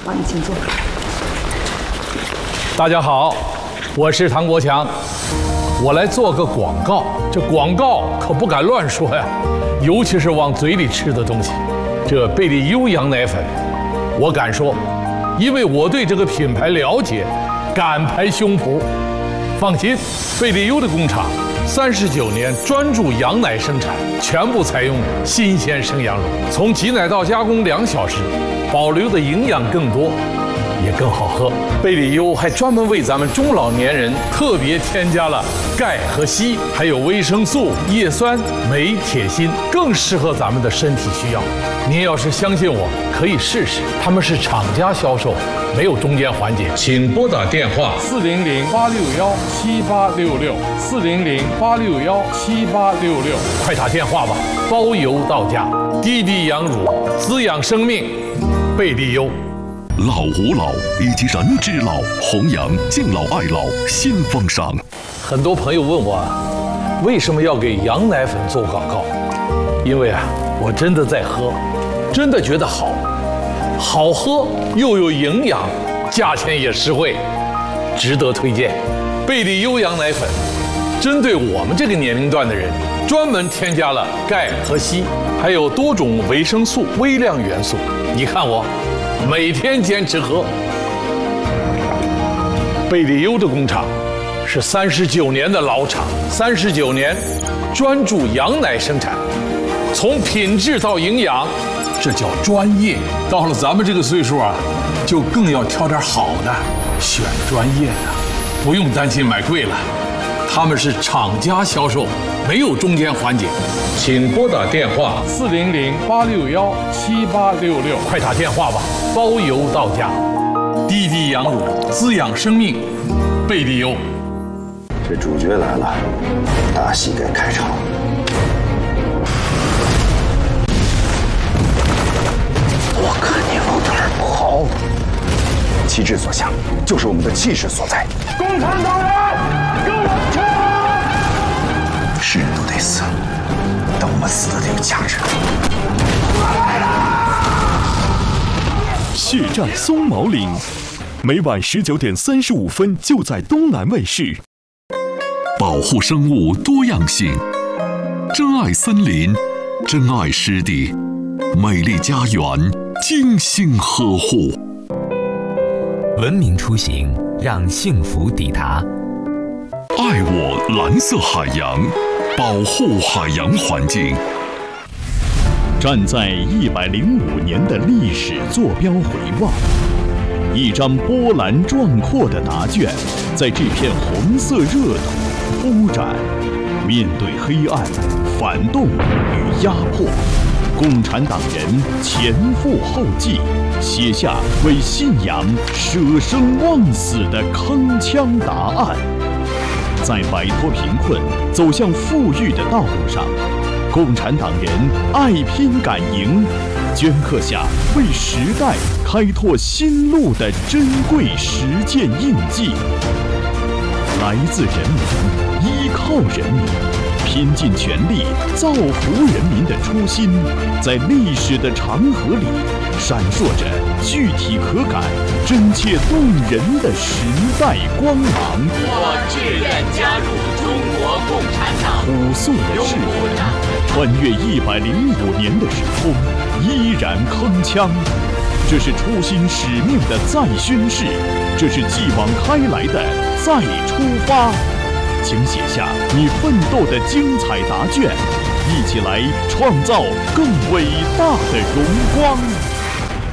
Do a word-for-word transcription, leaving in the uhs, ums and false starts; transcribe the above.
好，你请坐。 大家好，我是唐国强，我来做个广告。这广告可不敢乱说呀，尤其是往嘴里吃的东西。这贝利优羊奶粉，我敢说，因为我对这个品牌了解，敢拍胸脯。放心，贝利优的工厂三十九年专注羊奶生产，全部采用新鲜生羊乳，从挤奶到加工两小时，保留的营养更多，也更好喝。贝利优还专门为咱们中老年人特别添加了钙和硒，还有维生素、叶酸、镁、铁、锌，更适合咱们的身体需要。您要是相信我，可以试试。他们是厂家销售，没有中间环节。请拨打电话四零零八六幺七八六六四零零八六幺七八六六，快打电话吧，包邮到家。滴滴羊乳，滋养生命，贝利优。 老吾老以及人之老，弘扬敬老爱老新风尚。 很多朋友问我，为什么要给羊奶粉做广告？因为啊，我真的在喝，真的觉得好，好喝又有营养，价钱也实惠，值得推荐。贝利优羊奶粉，针对我们这个年龄段的人，专门添加了钙和硒，还有多种维生素、微量元素。你看我。每天坚持喝。贝利优的工厂是三十九年的老厂，三十九年专注羊奶生产，从品质到营养，这叫专业。到了咱们这个岁数啊，就更要挑点好的，选专业的，不用担心买贵了。他们是厂家销售，没有中间环节。请拨打电话四零零八六幺七八六六，快打电话吧，包邮到家。滴滴羊乳，滋养生命，贝利优。 这主角来了，大戏该开场。我看你往哪儿跑！旗帜所向，就是我们的气势所在。 共产党人，跟我们冲！ 是人都得死，但我们死的得有价值。 血战松毛岭，每晚十九点三十五分就在东南卫视。保护生物多样性，珍爱森林，珍爱湿地，美丽家园，精心呵护。 文明出行，让幸福抵达。 爱我蓝色海洋，保护海洋环境。站在一百零五年的历史坐标回望，一张波澜壮阔的答卷，在这片红色热土铺展。面对黑暗、反动与压迫，共产党人前赴后继，写下为信仰舍生忘死的铿锵答案。在摆脱贫困、走向富裕的道路上，共产党人爱拼敢赢，镌刻下为时代开拓新路的珍贵实践印记。来自人民，依靠人民，拼尽全力造福人民的初心，在历史的长河里闪烁着具体可感、真切动人的时代光芒。 我志愿加入中国共产党。 朴素的誓言，穿越一百零五年的时空，依然铿锵。这是初心使命的再宣誓，这是继往开来的再出发。请写下你奋斗的精彩答卷，一起来创造更伟大的荣光。